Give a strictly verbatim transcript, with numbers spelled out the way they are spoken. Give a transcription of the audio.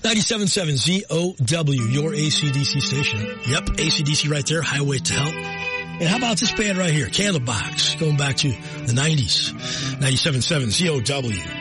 ninety-seven point seven Z O W, your A C D C station. Yep, A C D C right there, Highway to Hell. And how about this band right here, Candlebox, going back to the nineties. ninety-seven point seven Z O W.